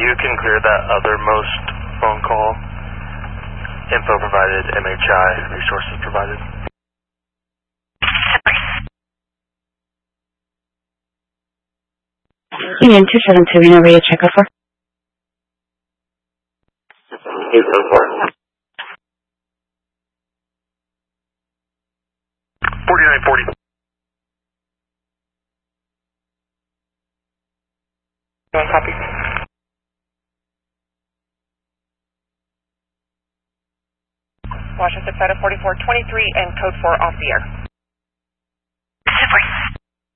you can clear that othermost phone call. Info provided, MHI, resources provided. Union 272, Reno Radio Check 04. 804. 4940. One copy. Washington Feta 4423 and code 4 off the air. Super.